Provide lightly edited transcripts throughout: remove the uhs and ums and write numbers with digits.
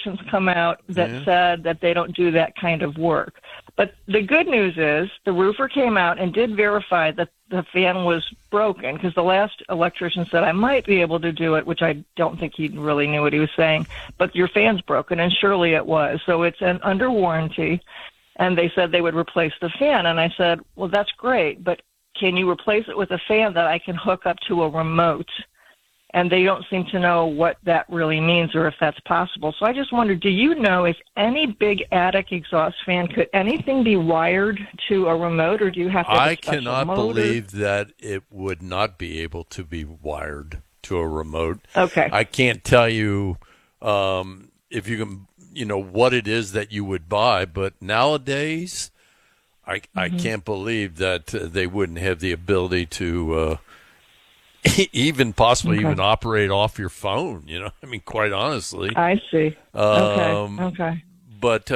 electricians come out that said that they don't do that kind of work. But the good news is the roofer came out and did verify that the fan was broken, because the last electrician said I might be able to do it, which I don't think he really knew what he was saying, but your fan's broken, and surely it was. So it's under warranty, and they said they would replace the fan. And I said, well, that's great, but can you replace it with a fan that I can hook up to a remote? And they don't seem to know what that really means or if that's possible. So I just wondered, do you know if any big attic exhaust fan, could anything be wired to a remote, or do you have to have a special cannot motor? believe that it would not be able to be wired to a remote. Okay. I can't tell you if you can, what it is that you would buy, but nowadays I can't believe that they wouldn't have the ability to even operate off your phone, I mean, quite honestly. I see. Okay. But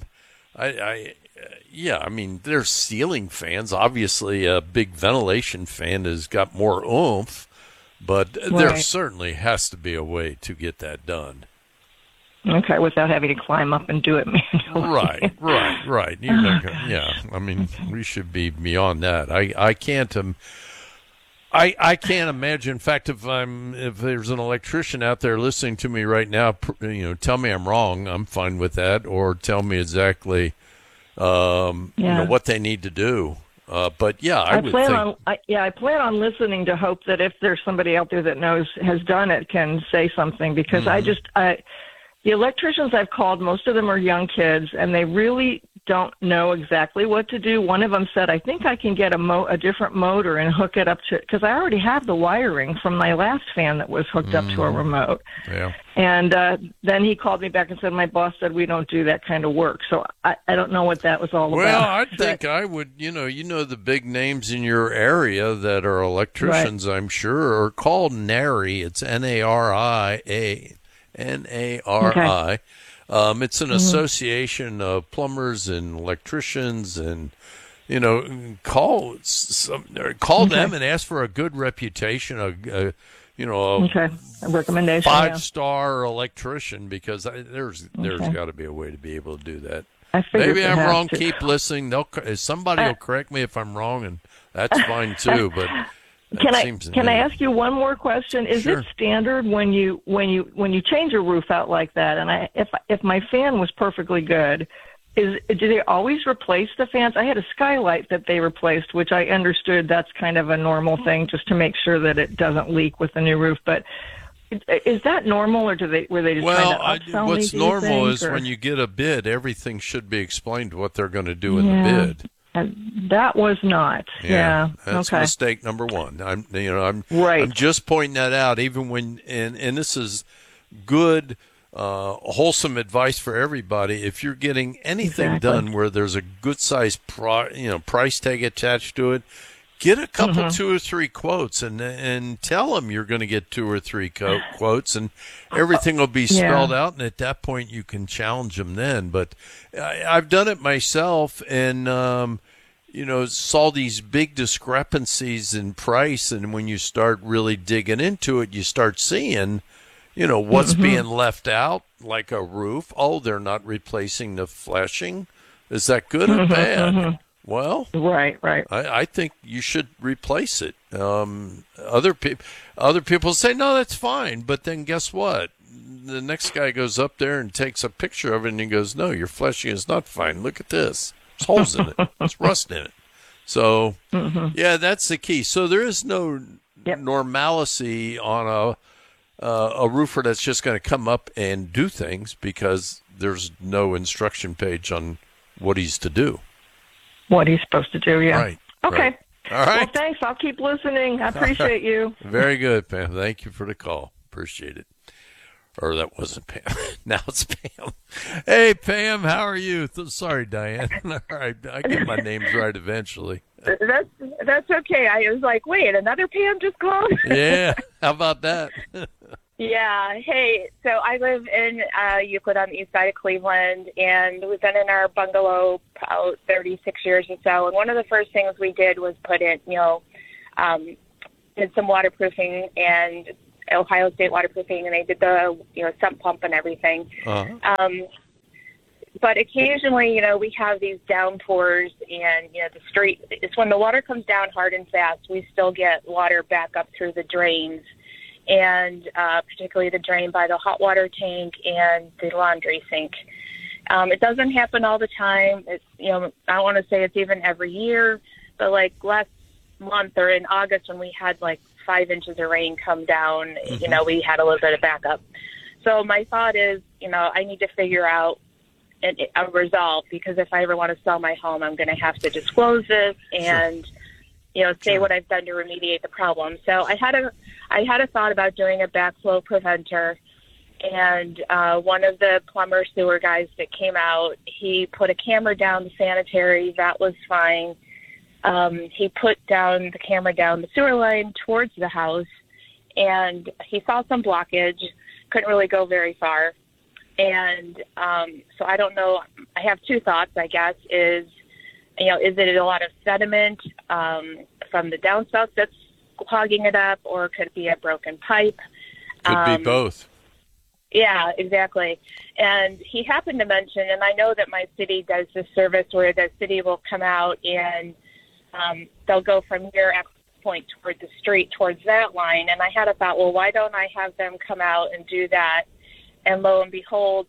I mean, there's ceiling fans. Obviously, a big ventilation fan has got more oomph, but there certainly has to be a way to get that done. Okay, without having to climb up and do it manually. Right. You're not gonna, I mean, we should be beyond that. I can't. I can't imagine. In fact, if there's an electrician out there listening to me right now, tell me I'm wrong. I'm fine with that, or tell me exactly, what they need to do. But I plan on listening to hope that if there's somebody out there that has done it, can say something, because the electricians I've called, most of them are young kids, and they really don't know exactly what to do. One of them said, I think I can get a different motor and hook it up to, because I already have the wiring from my last fan that was hooked up to a remote. Yeah. And then he called me back and said, my boss said we don't do that kind of work. So I don't know what that was all about. Well, I think I would, the big names in your area that are electricians, right, I'm sure, are called NARI. It's NARI. NARI. It's an association of plumbers and electricians, and call them and ask for a good reputation, a recommendation, 5-star electrician, because there's got to be a way to be able to do that. Maybe I'm wrong. Keep listening. Somebody will correct me if I'm wrong, and that's fine too. But Can I ask you one more question? Is it standard when you change a roof out like that? And if my fan was perfectly good, do they always replace the fans? I had a skylight that they replaced, which I understood that's kind of a normal thing, just to make sure that it doesn't leak with the new roof. But is that normal, or were they just trying to upsell me? What's normal is when you get a bid, everything should be explained what they're going to do in the bid. And that was not. Yeah. That's mistake number one. I'm just pointing that out. Even when and this is good, wholesome advice for everybody. If you're getting anything done where there's a good size price tag attached to it, get a couple, 2 or 3 quotes, and tell them you're going to get 2 or 3 quotes, and everything will be spelled out. And at that point, you can challenge them then. But I've done it myself, and saw these big discrepancies in price. And when you start really digging into it, you start seeing, what's being left out, like a roof. Oh, they're not replacing the fleshing. Is that good or bad? Well, right. I think you should replace it. Other people say, no, that's fine. But then guess what? The next guy goes up there and takes a picture of it, and he goes, no, your fleshing is not fine. Look at this. There's holes in it. There's rust in it. So, that's the key. So there is no normalcy on a roofer that's just going to come up and do things, because there's no instruction page on what he's to do. What he's supposed to do, Right. Okay. Right. All right. Well, thanks. I'll keep listening. I appreciate you. Very good, Pam. Thank you for the call. Appreciate it. Or that wasn't Pam. Now it's Pam. Hey, Pam, how are you? Sorry, Diane. All right, I get my names right eventually. That's okay. I was like, wait, another Pam just called? Yeah. How about that? Yeah. Hey, so I live in Euclid on the east side of Cleveland, and we've been in our bungalow about 36 years or so. And one of the first things we did was put in, did some waterproofing and Ohio State Waterproofing, and they did the, sump pump and everything. But occasionally, we have these downpours, and, the street, it's when the water comes down hard and fast, we still get water back up through the drains, and particularly the drain by the hot water tank and the laundry sink. It doesn't happen all the time. It's, I don't want to say it's even every year, but like last month or in August when we had like 5 inches of rain come down, we had a little bit of backup. So my thought is, I need to figure out a resolve, because if I ever want to sell my home, I'm going to have to disclose this and, say what I've done to remediate the problem. So I had a thought about doing a backflow preventer, and one of the plumber sewer guys that came out, he put a camera down the sanitary. That was fine. He put the camera down the sewer line towards the house, and he saw some blockage, couldn't really go very far. And so I don't know. I have two thoughts, I guess, is it a lot of sediment from the downspout that's clogging it up, or could it be a broken pipe? Could be both. Yeah, exactly. And he happened to mention, and I know that my city does this service where the city will come out and they'll go from your access point toward the street, towards that line. And I had a thought, well, why don't I have them come out and do that? And lo and behold,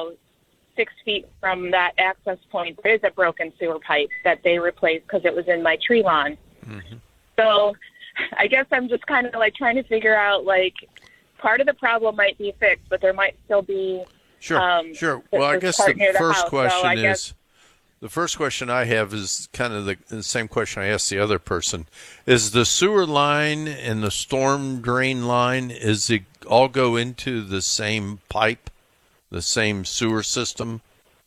6 feet from that access point, there is a broken sewer pipe that they replaced because it was in my tree lawn. Mm-hmm. So I guess I'm just kind of like trying to figure out, like, part of the problem might be fixed, but there might still be. Sure. Well, I guess the first question is, the first question I have is kind of the same question I asked the other person. Is the sewer line and the storm drain line, is it all go into the same pipe, the same sewer system?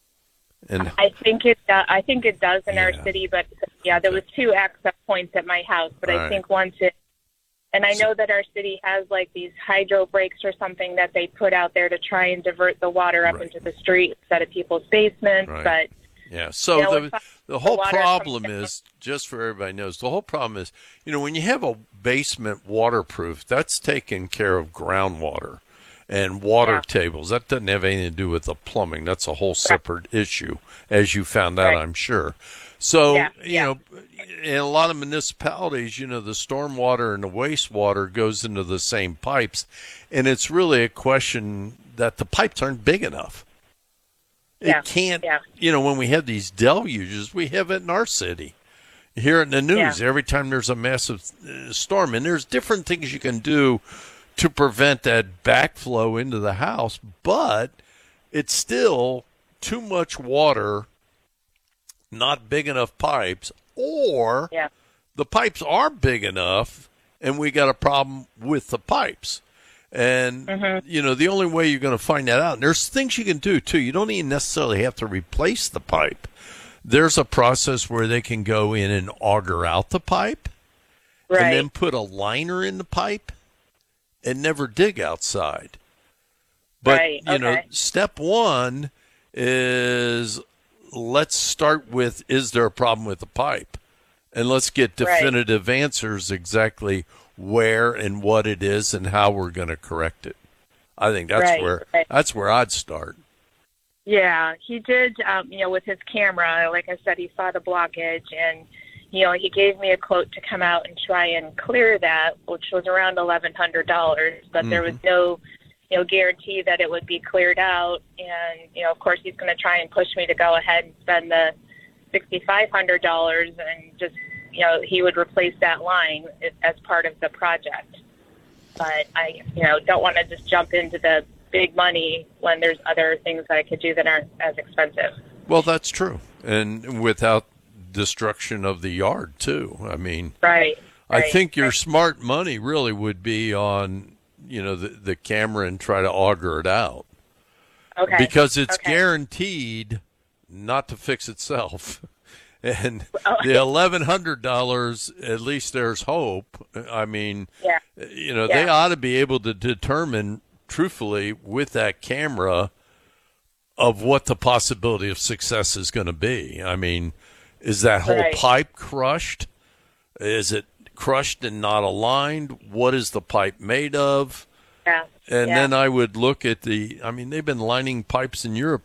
And I think it does in our city, but there was 2 access points at my house, but I think once it, and I know that our city has like these hydro breaks or something that they put out there to try and divert the water up into the street instead of people's basements, but yeah. So the whole problem is, just for everybody knows, the whole problem is, when you have a basement waterproof, that's taking care of groundwater and water tables. That doesn't have anything to do with the plumbing. That's a whole separate issue, as you found out, I'm sure. So, in a lot of municipalities, the stormwater and the wastewater goes into the same pipes, and it's really a question that the pipes aren't big enough. It can't, when we have these deluges, we have it in our city. You hear it in the news every time there's a massive storm, and there's different things you can do to prevent that backflow into the house, but it's still too much water, not big enough pipes, or the pipes are big enough and we got a problem with the pipes. And, the only way you're going to find that out, and there's things you can do, too. You don't even necessarily have to replace the pipe. There's a process where they can go in and auger out the pipe and then put a liner in the pipe and never dig outside. But, step one is, let's start with, is there a problem with the pipe? And let's get definitive answers exactly where and what it is and how we're going to correct it. I think that's where I'd start. Yeah, he did, with his camera, like I said, he saw the blockage, and, he gave me a quote to come out and try and clear that, which was around $1,100, but there was no, guarantee that it would be cleared out. And, of course, he's going to try and push me to go ahead and spend the $6,500 and just, he would replace that line as part of the project. But I, don't want to just jump into the big money when there's other things that I could do that aren't as expensive. Well, that's true. And without destruction of the yard, too. I mean, I think your smart money really would be on, the camera and try to auger it out. Okay. Because it's guaranteed not to fix itself. And the $1,100, at least there's hope. I mean, they ought to be able to determine, truthfully, with that camera, of what the possibility of success is going to be. I mean, is that whole pipe crushed? Is it crushed and not aligned? What is the pipe made of? And then I would look at they've been lining pipes in Europe